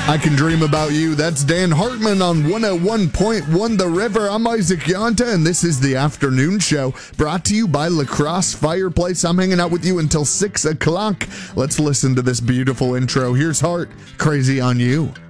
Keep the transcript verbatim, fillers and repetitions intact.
I Can Dream About You. That's Dan Hartman on one oh one point one The River. I'm Isaac Yonta, and this is the afternoon show brought to you by La Crosse Fireplace. I'm hanging out with you until six o'clock. Let's listen to this beautiful intro. Here's Heart, Crazy on You.